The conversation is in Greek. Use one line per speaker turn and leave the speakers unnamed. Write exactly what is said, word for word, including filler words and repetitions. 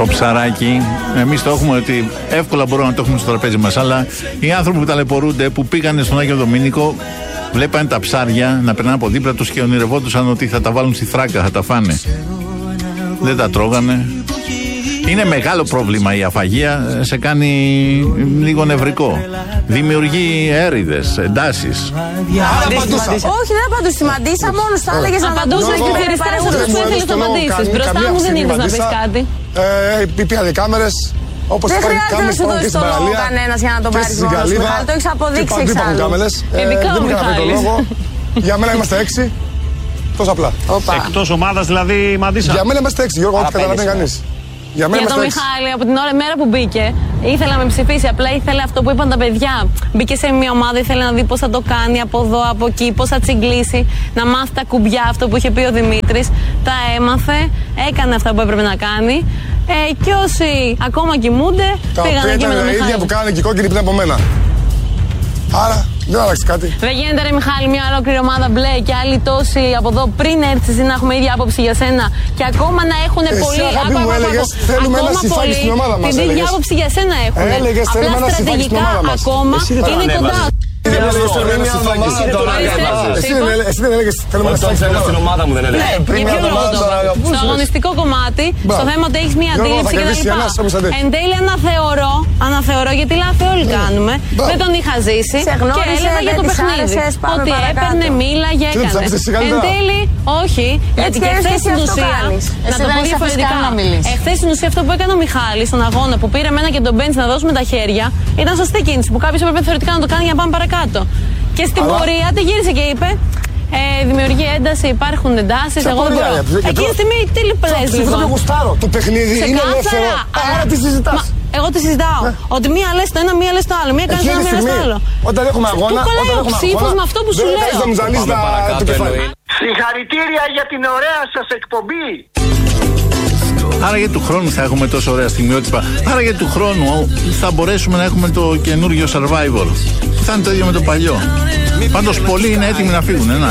Το ψαράκι, εμείς το έχουμε ότι εύκολα μπορούμε να το έχουμε στο τραπέζι μας. Αλλά οι άνθρωποι που ταλαιπωρούνται, που πήγανε στον Άγιο Δομήνικο, βλέπανε τα ψάρια να περνάνε από δίπλα τους και ονειρευόντουσαν ότι θα τα βάλουν στη θράκα, θα τα φάνε. Δεν τα τρώγανε. Είναι μεγάλο πρόβλημα η αφαγία, σε κάνει λίγο νευρικό. Δημιουργεί έρηδες, εντάσεις.
Όχι, δεν απαντούσα στη Μαντίσα, μόνο τα έλεγες να απαντούσα και περιστάσεις αυτούς που ήθελες να απαντήσεις. Μπροστά μου δεν ήρθες να πεις κάτι.
Πήγανε κάμερες.
Δεν χρειάζεται να σου δώσει το λόγο κανένας για να τον πάρεις μόνος σου, Μιχάλη, το έχεις αποδείξει εξάλλου.
Ειδικά ο Μιχάλης.
Για μένα είμαστε έξι, τόσο απλά.
Εκτός ομάδας δηλαδή, Μαντίσα.
Για μένα είμαστε έξι, Γιώργο, ό,τι καταλαβαίνει κανείς.
Για, για τον Μιχάλη, από την ώρα, μέρα που μπήκε, ήθελε να με ψηφίσει. Απλά ήθελε αυτό που είπαν τα παιδιά. Μπήκε σε μια ομάδα, ήθελε να δει πώς θα το κάνει από εδώ, από εκεί, πώς θα τσιγκλίσει, να μάθει τα κουμπιά, αυτό που είχε πει ο Δημήτρης. Τα έμαθε, έκανε αυτά που έπρεπε να κάνει. Ε, και όσοι ακόμα κοιμούνται,
τα
πήγαν εκεί με τον Μιχάλη.
Τα ίδια που κάνανε και οι κόκκινοι πριν από μένα. Άρα δεν άλλαξε κάτι.
Δεν γίνεται, ρε Μιχάλη, μια ολόκληρη ομάδα μπλε και άλλοι τόσοι από εδώ πριν έρθει εσύ να έχουμε ίδια άποψη για σένα και ακόμα να έχουν πολύ.
Αγάπη μου, έλεγες, θέλουμε ένα συμφάκι στην ομάδα μας.
Την ίδια άποψη για σένα έχουν.
Έλεγες, θέλουμε ένα συμφάκι στην ομάδα μας.
Ακόμα είναι κοντά.
Εσύ δεν έλεγες θέλουμε να σταματήσουμε
στην ομάδα μου, δεν έλεγες.
Στο αγωνιστικό κομμάτι, στο θέμα ότι έχεις μία αντίληψη κτλ. Εν τέλει αναθεωρώ, αναθεωρώ γιατί λάθη όλοι κάνουμε. Δεν τον είχα ζήσει και έλεγα για το παιχνίδι. Ότι έπαιρνε, μίλαγε, έκανε. Εν τέλει, όχι, γιατί και εχθές στην ουσία, να το πω διαφορετικά, εχθές στην ουσία αυτό που έκανε ο Μιχάλης στον αγώνα που πήρε εμένα και τον Μπέντς να δώσουμε τα χέρια, ήταν σωστή κίνηση που κάποιος έπρεπε θεωρητικά να το κάνει για να πάμε παρακάτω. Και στην Αλλά... πορεία τη γύρισε και είπε ε, δημιουργεί ένταση, υπάρχουν εντάσεις. Εγώ δεν μπορώ. Εκείνη τη στιγμή τι λες λοιπόν.
Το γουστάρω. Το παιχνίδι είναι ελεύθερο. Άρα τι συζητάς.
Εγώ τι συζητάω. Ότι μία λες το ένα, μία λες το άλλο. Μία κάνεις ένα, μία λες το άλλο.
Όταν έχουμε αγώνα.
Του κολλάει ο ψήφος με αυτό που σου λέω.
Συγχαρητήρια για την ωραία σας εκπομπή.
Άρα για του χρόνου θα έχουμε τόσο ωραία στιγμιότυπα. Άρα για του χρόνου θα μπορέσουμε να έχουμε το καινούργιο Survivor. Θα είναι το ίδιο με το παλιό. Πάντως πολλοί είναι έτοιμοι να φύγουν.